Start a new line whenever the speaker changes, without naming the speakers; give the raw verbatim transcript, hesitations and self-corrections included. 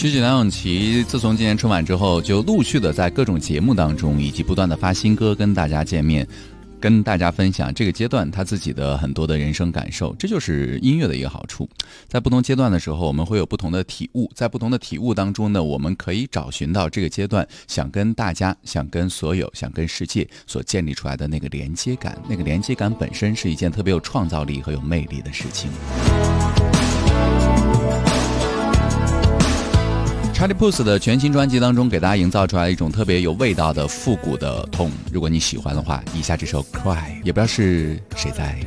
曲曲梁咏琪自从今年春晚之后，就陆续的在各种节目当中，以及不断的发新歌跟大家见面，跟大家分享这个阶段他自己的很多的人生感受。这就是音乐的一个好处，在不同阶段的时候，我们会有不同的体悟，在不同的体悟当中呢，我们可以找寻到这个阶段想跟大家、想跟所有、想跟世界所建立出来的那个连接感。那个连接感本身是一件特别有创造力和有魅力的事情。Charlie Puth 的全新专辑当中，给大家营造出来一种特别有味道的复古的痛。如果你喜欢的话，以下这首 Cry， 也不知道是谁在